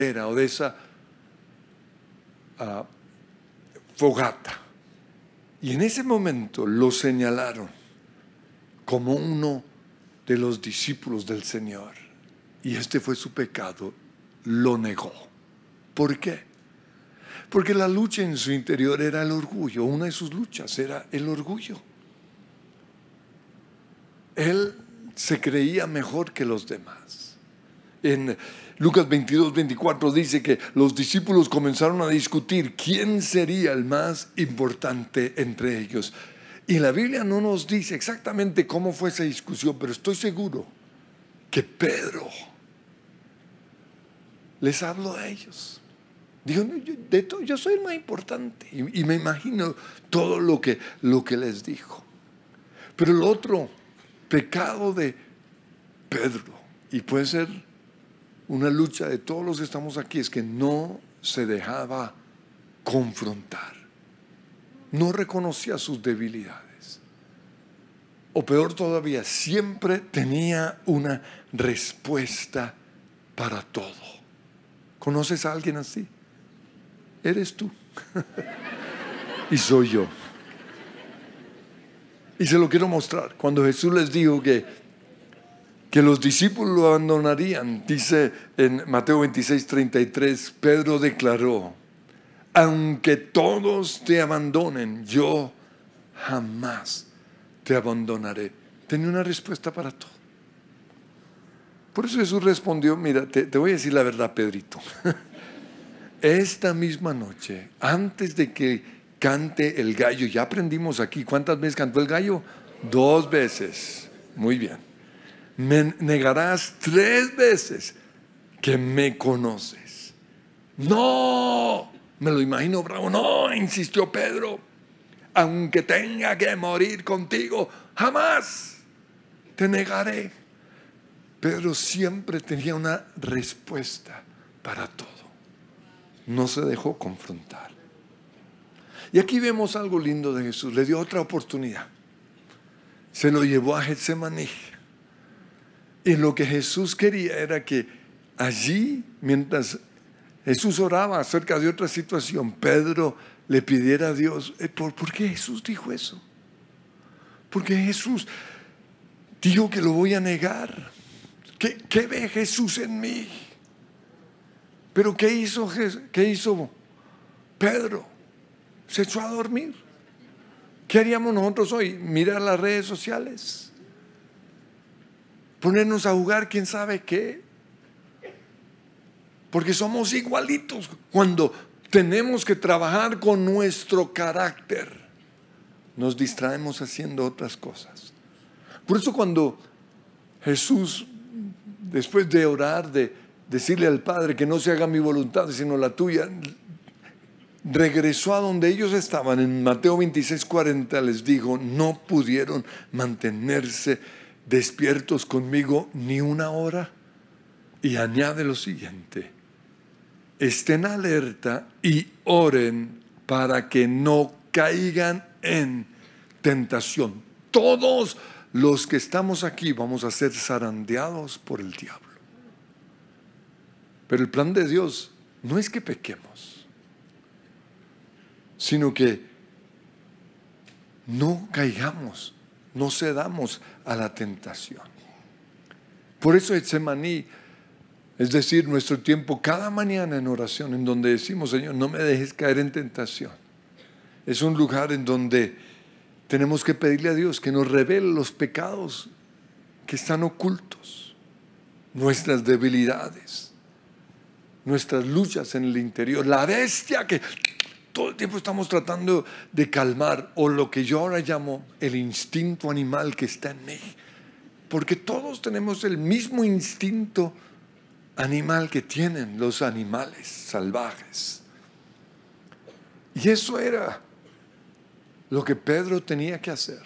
o de esa fogata. Y en ese momento lo señalaron como uno de los discípulos del Señor. Y este fue su pecado, lo negó. ¿Por qué? Porque la lucha en su interior era el orgullo. Una de sus luchas era el orgullo. Él se creía mejor que los demás. En Lucas 22-24 dice que los discípulos comenzaron a discutir quién sería el más importante entre ellos. Y la Biblia no nos dice exactamente cómo fue esa discusión, pero estoy seguro que Pedro les habló a ellos. Dijo, yo soy el más importante. Y me imagino todo lo que les dijo. Pero el otro pecado de Pedro, y puede ser una lucha de todos los que estamos aquí, es que no se dejaba confrontar. No reconocía sus debilidades. O peor todavía, siempre tenía una respuesta para todo. ¿Conoces a alguien así? Eres tú. Y soy yo. Y se lo quiero mostrar. Cuando Jesús les dijo que los discípulos lo abandonarían, dice en Mateo 26-33, Pedro declaró: aunque todos te abandonen, yo jamás te abandonaré. Tenía una respuesta para todo. Por eso Jesús respondió: mira, te voy a decir la verdad, Pedrito. Esta misma noche, antes de que cante el gallo, ya aprendimos aquí, ¿cuántas veces cantó el gallo? 2 veces. Muy bien. Me negarás 3 veces que me conoces. No, me lo imagino bravo. No, insistió Pedro, aunque tenga que morir contigo, jamás te negaré. Pedro siempre tenía una respuesta para todo. No se dejó confrontar. Y aquí vemos algo lindo de Jesús. Le dio otra oportunidad. Se lo llevó a Getsemaní. Y lo que Jesús quería era que allí, mientras Jesús oraba acerca de otra situación, Pedro le pidiera a Dios. ¿Por qué Jesús dijo eso? Porque Jesús dijo que lo voy a negar. ¿Qué ve Jesús en mí? Pero ¿qué hizo Pedro? Se echó a dormir. ¿Qué haríamos nosotros hoy? Mirar las redes sociales, ponernos a jugar quién sabe qué, porque somos igualitos cuando tenemos que trabajar con nuestro carácter. Nos distraemos haciendo otras cosas. Por eso cuando Jesús, después de orar, de decirle al Padre que no se haga mi voluntad sino la tuya, regresó a donde ellos estaban. En Mateo 26:40 les dijo: no pudieron mantenerse despiertos conmigo ni una hora. Y añade lo siguiente: estén alerta y oren para que no caigan en tentación. Todos los que estamos aquí vamos a ser zarandeados por el diablo. Pero el plan de Dios no es que pequemos, sino que no caigamos, no cedamos a la tentación. Por eso Getsemaní, es decir, nuestro tiempo cada mañana en oración, en donde decimos: Señor, no me dejes caer en tentación. Es un lugar en donde tenemos que pedirle a Dios que nos revele los pecados que están ocultos, nuestras debilidades, nuestras luchas en el interior, la bestia que todo el tiempo estamos tratando de calmar, o lo que yo ahora llamo el instinto animal que está en mí, porque todos tenemos el mismo instinto animal que tienen los animales salvajes. Y eso era lo que Pedro tenía que hacer,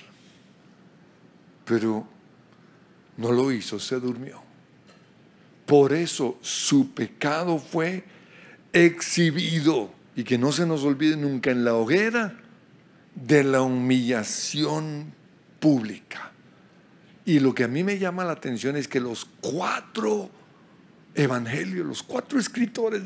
pero no lo hizo, se durmió. Por eso su pecado fue exhibido. Y que no se nos olvide nunca, en la hoguera de la humillación pública. Y lo que a mí me llama la atención es que los 4 evangelios, los 4 escritores